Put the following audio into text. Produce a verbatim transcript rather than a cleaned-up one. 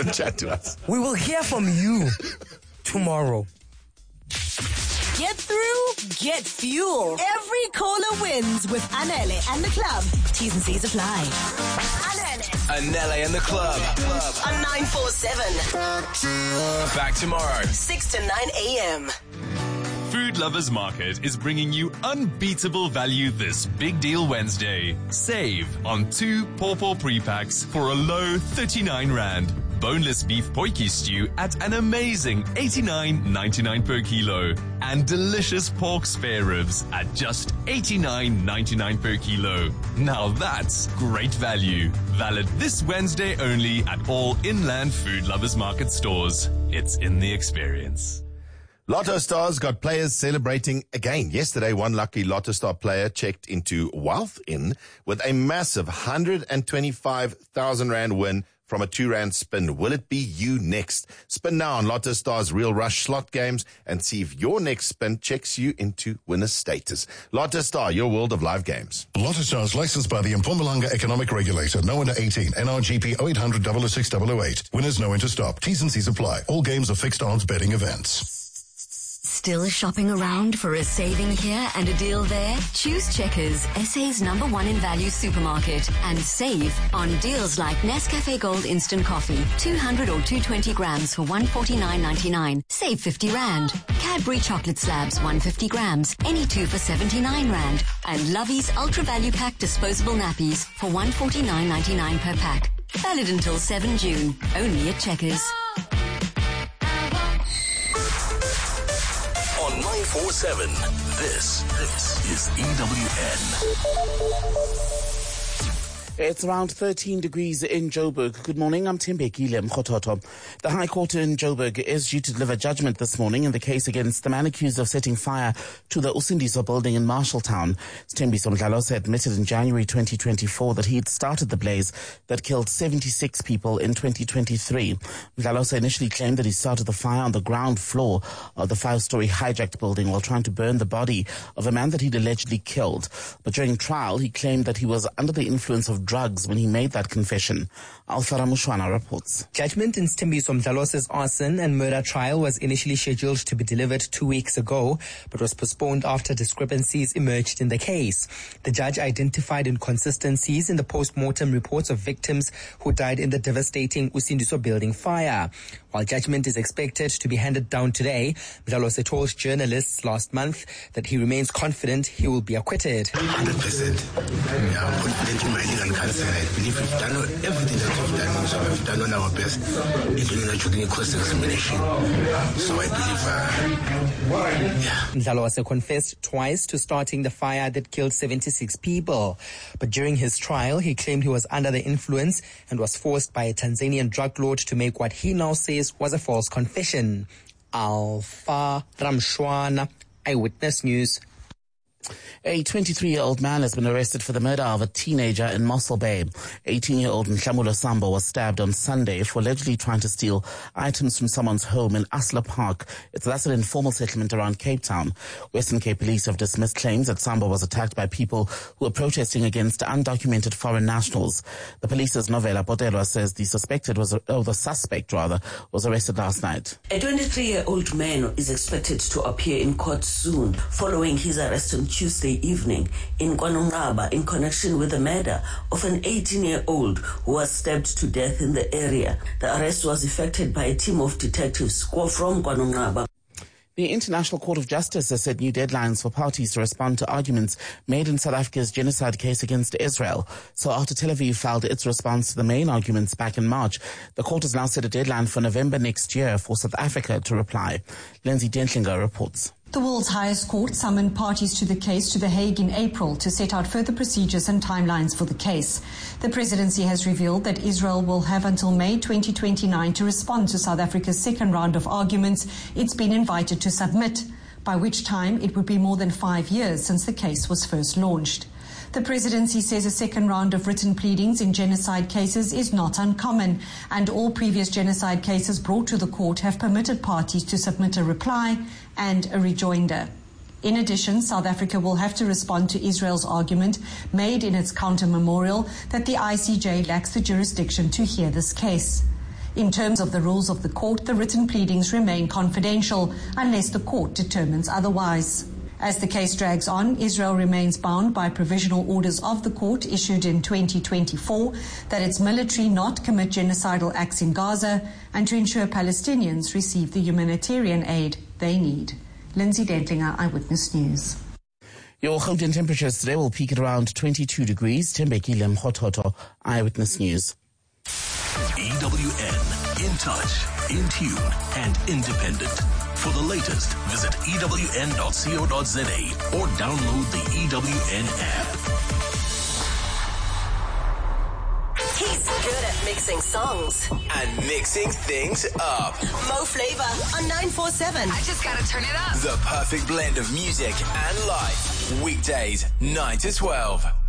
Chat to us. We will hear from you tomorrow. Get through, get fuel. Every caller wins with Anele and the club. T's and C's apply. Anele. Anele and the club. On nine four seven. Back tomorrow. six to nine a.m. Food Lovers Market is bringing you unbeatable value this Big Deal Wednesday. Save on two Pawpaw pre-packs for a low thirty-nine rand. Boneless beef potjie stew at an amazing eighty-nine ninety-nine per kilo. And delicious pork spare ribs at just eighty-nine ninety-nine per kilo. Now that's great value. Valid this Wednesday only at all Inland Food Lovers Market stores. It's in the experience. Lotto Stars got players celebrating again. Yesterday, one lucky Lotto Star player checked into Wealth Inn with a massive one hundred twenty-five thousand rand win from a two rand spin. Will it be you next? Spin now on Lotto Star's Real Rush slot games and see if your next spin checks you into winner status. Lotto Star, your world of live games. Lotto Stars licensed by the Mpumalanga Economic Regulator. No under eighteen. N R G P oh eight hundred, double oh six, double oh eight. Winners know when to stop. T's and C's apply. All games are fixed odds betting events. Still shopping around for a saving here and a deal there? Choose Checkers, S A's number one in value supermarket, and save on deals like Nescafe Gold Instant Coffee, two hundred or two hundred twenty grams for one hundred forty-nine ninety-nine. Save fifty rand. Cadbury chocolate slabs, one hundred fifty grams, any two for seventy-nine rand. And Lovey's Ultra Value Pack disposable nappies for one hundred forty-nine ninety-nine per pack. Valid until seventh June. Only at Checkers. nine four seven. This, this is E W N. It's around thirteen degrees in Joburg. Good morning, I'm Timbekile Mkhototo. The High Court in Joburg is due to deliver judgment this morning in the case against the man accused of setting fire to the Usindiso building in Marshalltown. Thembiso Mdlalose admitted in January twenty twenty-four that he had started the blaze that killed seventy-six people in twenty twenty-three. Mdlalose initially claimed that he started the fire on the ground floor of the five-story hijacked building while trying to burn the body of a man that he'd allegedly killed. But during trial, he claimed that he was under the influence of drugs when he made that confession. Alfara Mushwana reports. Judgment in Thembiso Mdlalose's arson and murder trial was initially scheduled to be delivered two weeks ago, but was postponed after discrepancies emerged in the case. The judge identified inconsistencies in the post-mortem reports of victims who died in the devastating Usindiso building fire. While judgment is expected to be handed down today, Mdlalose told journalists last month that he remains confident he will be acquitted. one hundred percent. Yeah, I'm confident in my legal counsel. I believe we've done everything that we've done. So we've done on our best, including actually cross-examination. So I believe, uh, yeah. Mdlalose confessed twice to starting the fire that killed seventy-six people. But during his trial, he claimed he was under the influence and was forced by a Tanzanian drug lord to make what he now says was a false confession. Alpha Ramshwana, Eyewitness News. A twenty-three-year-old man has been arrested for the murder of a teenager in Mossel Bay. eighteen-year-old Nhlamulo Sambo was stabbed on Sunday for allegedly trying to steal items from someone's home in Asla Park. It's thus an informal settlement around Cape Town. Western Cape police have dismissed claims that Sambo was attacked by people who were protesting against undocumented foreign nationals. The police's Novela Potelwa says the suspected was, oh, the suspect rather, was arrested last night. A twenty-three-year-old man is expected to appear in court soon following his arrest on Tuesday evening in KwaNongqaba in connection with the murder of an eighteen-year-old who was stabbed to death in the area. The arrest was effected by a team of detectives from KwaNongqaba. The International Court of Justice has set new deadlines for parties to respond to arguments made in South Africa's genocide case against Israel. So after Tel Aviv filed its response to the main arguments back in March, the court has now set a deadline for November next year for South Africa to reply. Lindsay Dentlinger reports. The world's highest court summoned parties to the case to The Hague in April to set out further procedures and timelines for the case. The presidency has revealed that Israel will have until May twenty twenty-nine to respond to South Africa's second round of arguments it's been invited to submit, by which time it would be more than five years since the case was first launched. The presidency says a second round of written pleadings in genocide cases is not uncommon, and all previous genocide cases brought to the court have permitted parties to submit a reply and a rejoinder. In addition, South Africa will have to respond to Israel's argument made in its counter memorial that the I C J lacks the jurisdiction to hear this case. In terms of the rules of the court, the written pleadings remain confidential unless the court determines otherwise. As the case drags on, Israel remains bound by provisional orders of the court issued in twenty twenty-four that its military not commit genocidal acts in Gaza and to ensure Palestinians receive the humanitarian aid they need. Lindsay Dentlinger, Eyewitness News. Your Gauteng temperatures today will peak at around twenty-two degrees. Tembeki Lem Hototo, Eyewitness News. E W N, in touch, in tune, and independent. For the latest, visit E W N dot co dot za or download the E W N app. He's good at mixing songs and mixing things up. Mo Flavor on nine four seven. I just gotta turn it up. The perfect blend of music and life. Weekdays, nine to twelve.